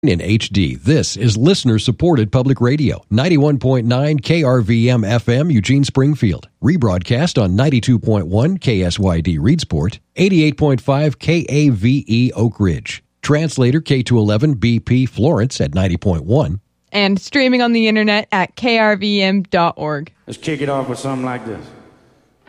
In HD, this is listener-supported public radio, 91.9 KRVM FM, Eugene, Springfield. Rebroadcast on 92.1 KSYD, Reedsport, 88.5 KAVE, Oak Ridge. Translator K211 BP, Florence at 90.1. And streaming on the internet at krvm.org. Let's kick it off with something like this.